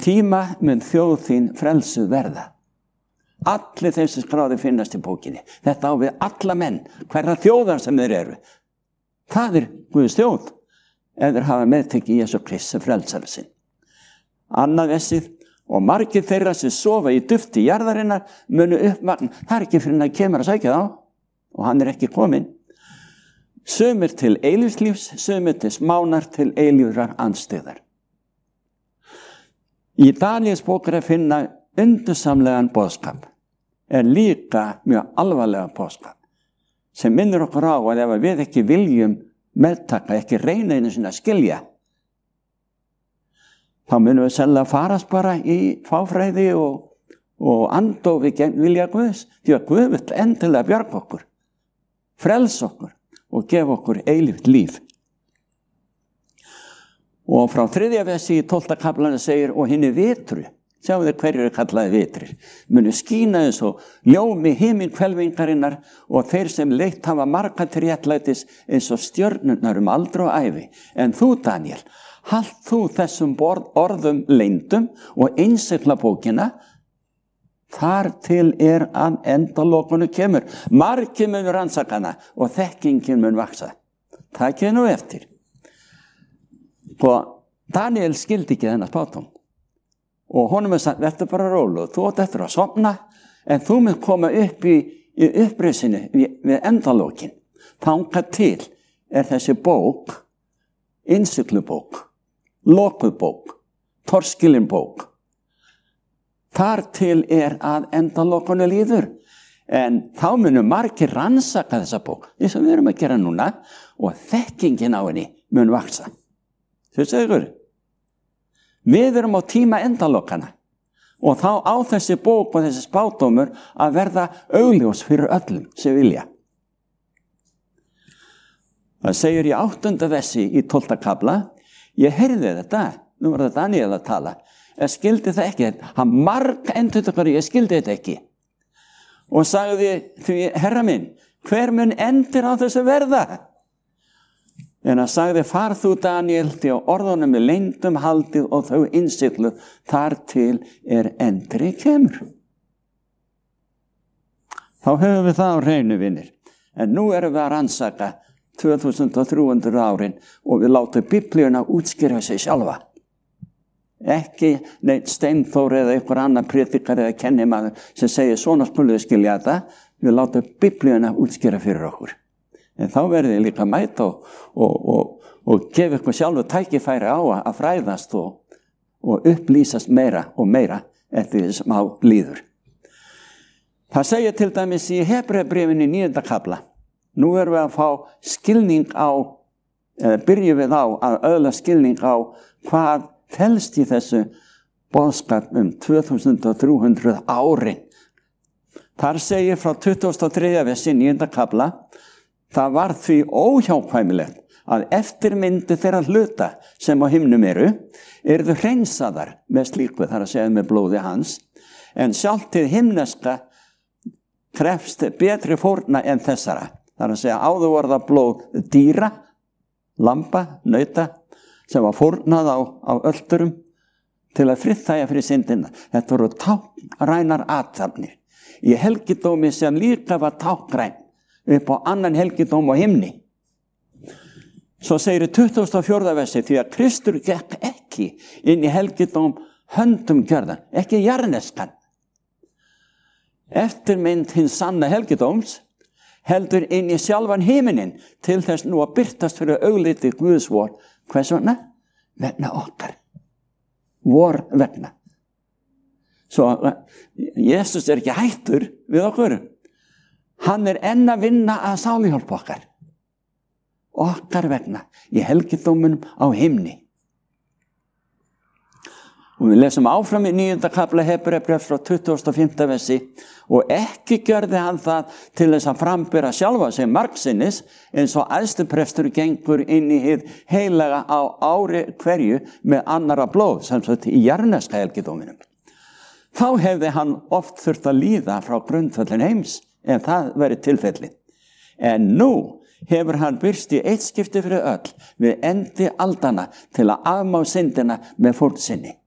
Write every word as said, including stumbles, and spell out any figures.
tíma mun þjóð þín frelsuð verða. Allir þeir sem skráði finnast í bókinni. Þetta á við alla menn, hverra þjóðar sem þeir eru. Það er Guðs þjóð, ef þeir hafa meðtekið Jesú Kristi frelsara sinn. Annað vessið, og margir þeirra sem sofa í dufti jarðarinnar munu uppvakna. Það er ekki fyrir hann að kemur að sækja þá, og hann er ekki kominn. Sumir til eilífslífs, sumir til smánar til eilífrar andstyggðar. Í Daníels bók er að finna undursamlegan boðskap, er líka mjög alvarlega boðskap, sem minnir okkur á að ef við ekki viljum meðtaka, ekki reyna einu sinni að skilja, þá munum við sennilega farast bara í fáfræði og, og andofi gegn vilja Guðs, því að Guð vill endilega bjarga okkur, frelsa okkur og gefa okkur eilíft líf. Og frá þriðja versi í tólfta kaflanum segir, og hinni vitru, sjáum þið hverjir er kallaði vitrir, munu skína eins og ljómi himinhvelfingarinnar og þeir sem leitt hafa marga til réttlætis eins og stjörnurnar um aldur og ævi. En þú, Daniel, halt þú þessum orðum leyndum og innsigla bókina, þar til er að endalokunu kemur. Margir mun rannsakana og þekkingin mun vaksa. Takið nú eftir. Og Daniel skildi ekki þennan spátum. Og honum er sagt, þetta er bara rólu, þú átt eftir að sofna, en þú mun koma upp í, í uppreisinu við, við endalokin. Þangað til er þessi bók, innsiglubók, lokuðbók, torskilinbók. Þar til er að endalokunu líður. En þá munum margir rannsaka þessa bók, eins og við erum að gera núna, og þekkingin á henni mun vaksa. Þú segur, við erum á tíma endalokana og þá á þessi bók og þessi spádómur að verða augljós fyrir öllum sem vilja. Það segir í áttunda versi í tólfta kafla, ég heyrði þetta, nú var þetta Daniel að tala, ég skildi það ekki, hann marg endur þetta, ég skildi þetta ekki. Og sagði því, herra minn, hver mun endur á þessu verða? En hann sagði, far þú Daniel, því að orðunum er leyndum haldið og þau innsigluð, þar til er endri kemur. Þá höfum við það á hreinu, vinir. En nú erum við að rannsaka tvö þúsund þrjú hundruð árin og við látum Biblíuna útskýra sig sjálfa. Ekki neitt Steinþór eða einhver annar predikar eða kennimaður sem segir svona skuluðu skilja þetta. Við látum Biblíuna útskýra fyrir okkur. En þá verður þið líka að mæta og, og, og, og gefa ykkur sjálfu tækifæri á að fræðast og, og upplýsast meira og meira eftir því sem á líður. Það segir til dæmis í Hebreabréfinu í níunda kafla. Nú erum við að fá skilning á, eða byrjum við á að öðla skilning á hvað felst í þessu boðskap um tvö þúsund þrjú hundruð árin. Þar segir frá tuttugasta og þriðja versi níunda kafla, það var því óhjákvæmilegt að eftirmyndi þeirra hluta sem á himnum eru, eru hreinsaðar með slíku, þar að segja með blóði hans, en sjálft til himneska krefst betri fórna en þessara. Þar að segja áður var það blóð dýra, lamba, nauta, sem var fórnað á, á öldurum til að friðþægja fyrir syndina. Þetta voru táknrænar athafnir. Í helgidómi sem líka var táknræn, upp á annan helgidóm á himni. Svo segir í tuttugasta og fjórða versi, því að Kristur gekk ekki inn í helgidóm höndum gjörðan, ekki jarðneskan. Eftirmynd hins sanna helgidóms heldur inn í sjálfan himinin til þess nú að birtast fyrir augliti Guðs vor. Hvers vegna? Vegna okkar. Vor vegna. Svo Jesus er ekki hættur við okkur. Hann er enn að vinna að sálihjálp okkar. Okkar vegna í helgidómunum á himni. Og við lesum áfram í níunda kafla Hebreabréfs frá tuttugasta og fimmta versi, og ekki gjörði hann það til þess að frambera sjálfa sig margsinnis eins og æðstuprestur gengur inn í hið heilaga á ári hverju með annara blóð, sem sagt í jarðneska helgidóminum. Þá hefði hann oft þurft að líða frá grundvöllin heims, en það verið tilfelli. En nú hefur hann birst í eitt skipti fyrir öll við endi aldana til að afmá syndina með fórn sinni.